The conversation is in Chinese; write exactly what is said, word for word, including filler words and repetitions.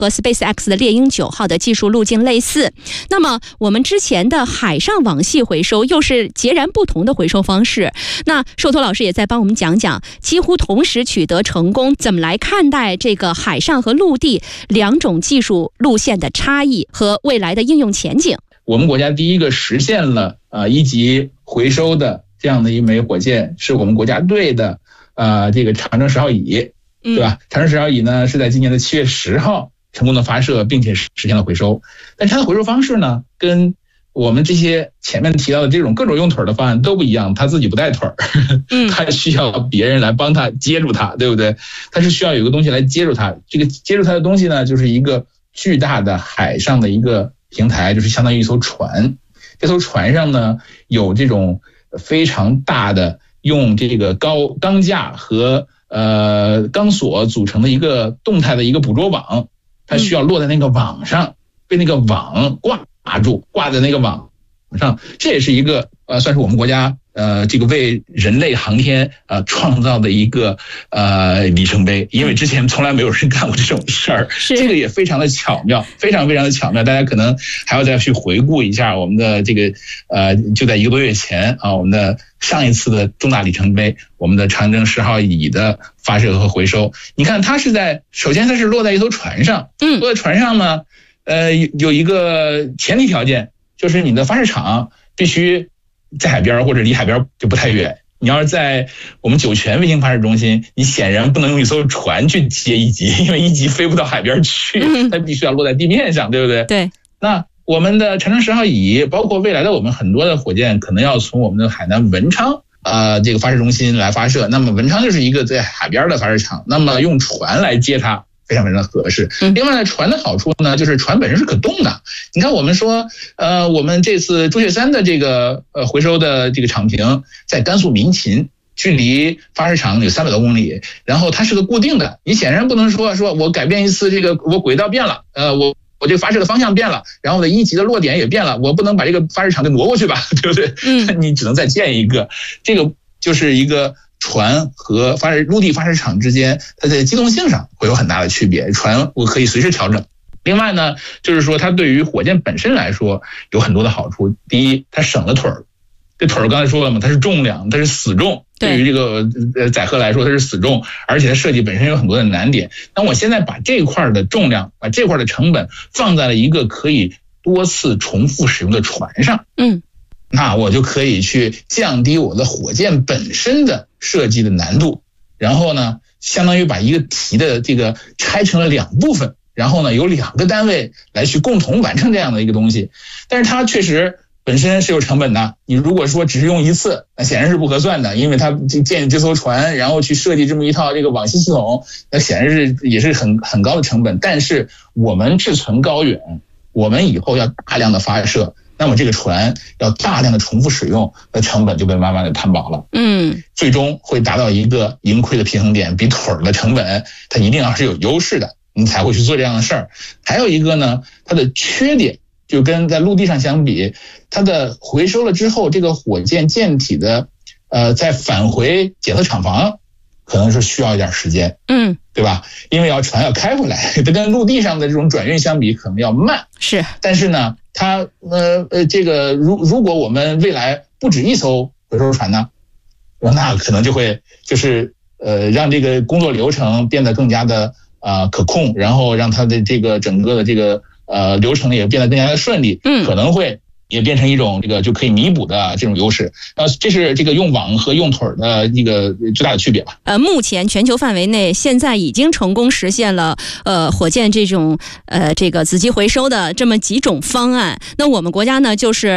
和 SpaceX 的猎鹰九号的技术路径类似。那么我们之前的海上网系回收又是截然不同的回收方式。那寿托老师也在帮我们讲讲几乎同时取得成功，怎么来看待这个海上和陆地两种技术路线的差异和未来的应用前景。 我们国家第一个实现了呃一级回收的这样的一枚火箭，是我们国家队的呃这个长征十号乙，对吧？长征十号乙呢是在今年的七月十号成功的发射，并且实现了回收。但是它的回收方式呢，跟我们这些前面提到的这种各种用腿的方案都不一样，它自己不带腿儿，它需要别人来帮它接住它，对不对？它是需要有一个东西来接住它。这个接住它的东西呢，就是一个巨大的海上的一个平台，就是相当于一艘船。这艘船上呢，有这种非常大的用这个高钢架和呃钢索组成的一个动态的一个捕捉网，它需要落在那个网上，被那个网挂住，挂在那个网上。这也是一个呃，算是我们国家呃这个为人类航天呃创造的一个呃里程碑，因为之前从来没有人干过这种事儿，这个也非常的巧妙，非常非常的巧妙。大家可能还要再去回顾一下我们的这个呃，就在一个多月前啊，我们的上一次的重大里程碑，我们的长征十号乙的发射和回收。你看，它是在首先它是落在一艘船上，嗯，落在船上呢，呃，有一个前提条件，就是你的发射场必须在海边或者离海边就不太远。你要是在我们酒泉卫星发射中心，你显然不能用一艘船去接一级，因为一级飞不到海边去，它必须要落在地面上，对不对？ 对。 那我们的长征十号乙，包括未来的我们很多的火箭，可能要从我们的海南文昌啊、呃、这个发射中心来发射。那么文昌就是一个在海边的发射场，那么用船来接它，非常非常的合适。另外呢，船的好处呢，就是船本身是可动的。你看，我们说，呃，我们这次朱雀三的这个呃回收的这个场坪在甘肃民勤，距离发射场有三百多公里，然后它是个固定的。你显然不能说说我改变一次这个我轨道变了，呃，我我这个发射的方向变了，然后我的一级的落点也变了，我不能把这个发射场给挪过去吧，对不对？嗯，你只能再建一个，这个就是一个。船和发射陆地发射场之间，它在机动性上会有很大的区别。船我可以随时调整。另外呢，就是说它对于火箭本身来说有很多的好处。第一，它省了腿儿，这腿儿刚才说了嘛，它是重量，它是死重。对于这个呃载荷来说，它是死重，而且它设计本身有很多的难点。那我现在把这块的重量，把这块的成本放在了一个可以多次重复使用的船上，嗯。那我就可以去降低我的火箭本身的设计的难度，然后呢，相当于把一个题的这个拆成了两部分，然后呢，有两个单位来去共同完成这样的一个东西。但是它确实本身是有成本的，你如果说只是用一次，那显然是不合算的，因为它建这艘船，然后去设计这么一套这个网系系统，那显然是也是很很高的成本。但是我们志存高远，我们以后要大量的发射。那么这个船要大量的重复使用，那成本就被慢慢的摊薄了。嗯，最终会达到一个盈亏的平衡点，比腿儿的成本它一定要是有优势的，你才会去做这样的事儿。还有一个呢，它的缺点就跟在陆地上相比，它的回收了之后，这个火箭舰体的呃在返回检测厂房可能是需要一点时间，嗯，对吧？因为要船要开回来，它跟陆地上的这种转运相比可能要慢，是。但是呢，它呃呃这个如如果我们未来不止一艘回收船呢，那可能就会就是呃让这个工作流程变得更加的啊、呃、可控，然后让它的这个整个的这个呃流程也变得更加的顺利，嗯，可能会。也变成一种这个就可以弥补的这种优势，呃，这是这个用网和用腿的一个最大的区别吧。呃，目前全球范围内现在已经成功实现了呃火箭这种呃这个子机回收的这么几种方案。那我们国家呢，就是